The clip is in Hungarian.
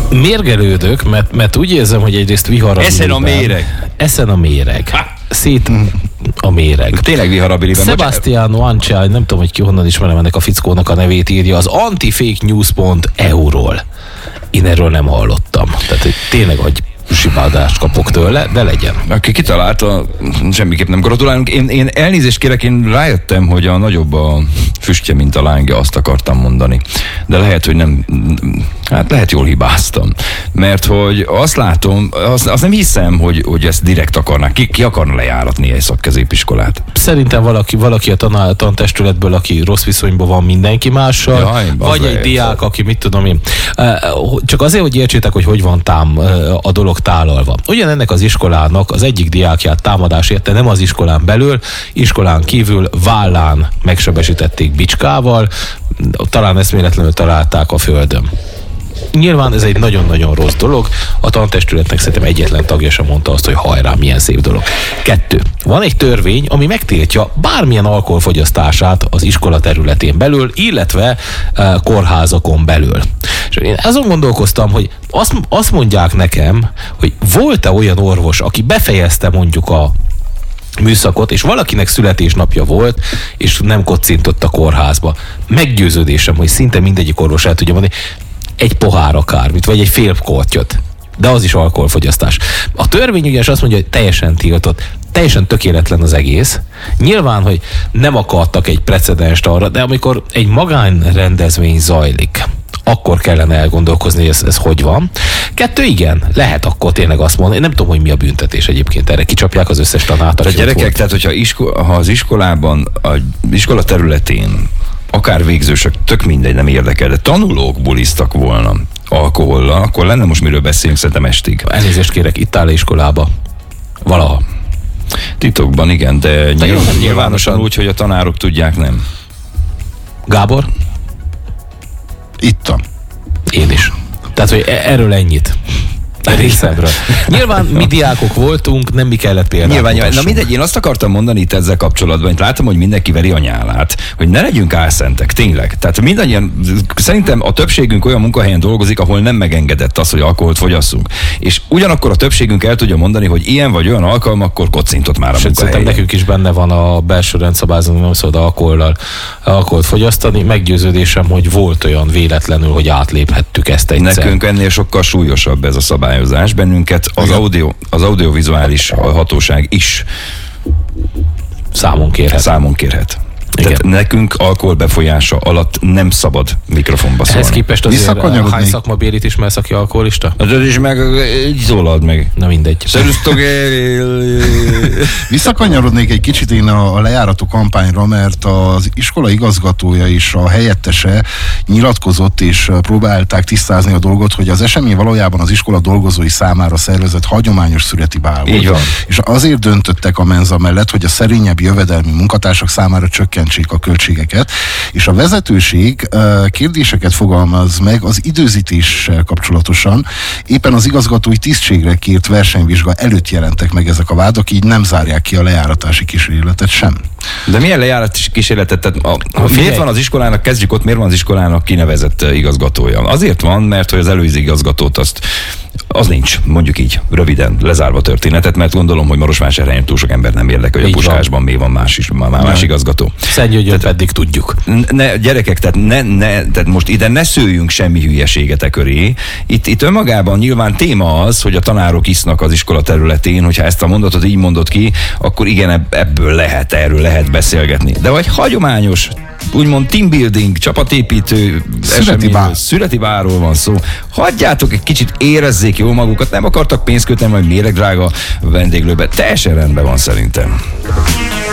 Mérgelődök, mert úgy érzem, hogy egyrészt viharabiliben. Eszen a méreg. Szét a méreg. Tényleg viharabiliben. Sebastiano Ancai, nem tudom, hogy ki honnan ismerem ennek a fickónak a nevét, írja az antifakenews.eu-ról. Én erről nem hallottam. Tehát, hogy tényleg, hogy zsibádást kapok tőle, de legyen. Aki kitalálta, semmiképp nem gratulálunk. Én elnézést kérek, én rájöttem, hogy a nagyobb a füstje, mint a lángja, azt akartam mondani. De lehet, hogy nem, hát lehet jól hibáztam. Mert hogy azt látom, azt nem hiszem, hogy ezt direkt akarnák. Ki akarna lejáratni egy szakközépiskolát? Szerintem valaki a tantestületből, aki rossz viszonyban van mindenki mással, vagy egy diák, aki mit tudom én. Csak azért, hogy értsétek, hogy van a dolog tálalva. Ugyanennek az iskolának az egyik diákját támadás érte, nem az iskolán belül, iskolán kívül vállán megsebesítették bicskával, talán eszméletlenül találták a földön. Nyilván ez egy nagyon-nagyon rossz dolog, a tantestületnek szerintem egyetlen tagja sem mondta azt, hogy hajrá, milyen szép dolog. 2. Van egy törvény, ami megtiltja bármilyen alkoholfogyasztását az iskola területén belül, illetve kórházakon belül. És én azon gondolkoztam, hogy azt mondják nekem, hogy volt-e olyan orvos, aki befejezte mondjuk a műszakot, és valakinek születésnapja volt, és nem kocintott a kórházba. Meggyőződésem, hogy szinte mindegyik orvos el tudja mondani, egy pohár akármit, vagy egy fél kortyot. De az is alkoholfogyasztás. A törvény ugyanis azt mondja, hogy teljesen tiltott, teljesen tökéletlen az egész. Nyilván, hogy nem akartak egy precedenst arra, de amikor egy magánrendezvény zajlik, akkor kellene elgondolkozni, hogy ez hogy van. 2, igen, lehet akkor tényleg azt mondani, én nem tudom, hogy mi a büntetés egyébként erre, kicsapják az összes tanát. A gyerekek, tehát hogyha ha az iskolában, az iskola területén akár végzősök, tök mindegy, nem érdekel, de tanulók bulisztak volna alkohollal, akkor lenne most miről beszélünk szerintem estig. Elnézést kérek, itt áll iskolába. Valaha. Titokban, igen, de nyilvánosan úgy, hogy a tanárok tudják, nem. Gábor? Ittam. Én is. Tehát, hogy erről ennyit. Részemről. Nyilván mi diákok voltunk, nem mi kellett például. Nyilván, na mindegy, én azt akartam mondani itt ezzel kapcsolatban, hogy látom, hogy mindenki veri a nyálát, hogy ne legyünk álszentek, tényleg. Tehát mindannyian, szerintem a többségünk olyan munkahelyen dolgozik, ahol nem megengedett az, hogy alkoholt fogyasszunk. És ugyanakkor a többségünk el tudja mondani, hogy ilyen vagy olyan alkalmakkor kocintott már a munkahelyen. Szerintem nekünk is benne van a belső rendszabályzatban, nem szabad alkoholt fogyasztani. Meggyőződésem, hogy volt olyan véletlenül, hogy átléphettük ezt egyszer. Nekünk ennél sokkal súlyosabb ez a szabály. Bennünket az audiovizuális hatóság is számon kérhet. Tehát nekünk alkoholbefolyása alatt nem szabad mikrofonba szólni. Ehhez képest azért hány szakmabélit ismersz, aki alkoholista? Az is meg, így szólad meg. Na mindegy. Visszakanyarodnék egy kicsit én a lejárató kampányra, mert az iskola igazgatója és a helyettese nyilatkozott, és próbálták tisztázni a dolgot, hogy az esemény valójában az iskola dolgozói számára szervezett hagyományos születi bál volt. Így van. És azért döntöttek a menza mellett, hogy a szerényebb jövedelmi munkatársak számára csökkentsék a költségeket, és a vezetőség kérdéseket fogalmaz meg az időzítéssel kapcsolatosan. Éppen az igazgatói tisztségre kért versenyvizsga előtt jelentek meg ezek a vádak, így nem zárják ki a lejáratási kísérletet sem. De milyen lejáratási kísérletet? Tehát miért van az iskolának, kezdjük ott, miért van az iskolának kinevezett igazgatója? Azért van, mert hogy az előző igazgatót az nincs, mondjuk így, röviden, lezárva történetet, mert gondolom, hogy Marosvásárhelyen túl sok ember nem érdekel, hogy a Puskásban mi van más igazgató. Szentgyörgyön pedig tudjuk. Gyerekek, tehát most ide ne szőjünk semmi hülyeséget köré. Itt önmagában nyilván téma az, hogy a tanárok isznak az iskola területén, hogyha ezt a mondatot így mondod ki, akkor igen, erről lehet beszélgetni. De vagy hagyományos, úgymond teambuilding, csapatépítő születi bárról van szó. Hagyjátok egy kicsit, érezzék jól magukat, nem akartak pénzt kötni, majd méregdrága vendéglőbe. Teljesen rendben van szerintem.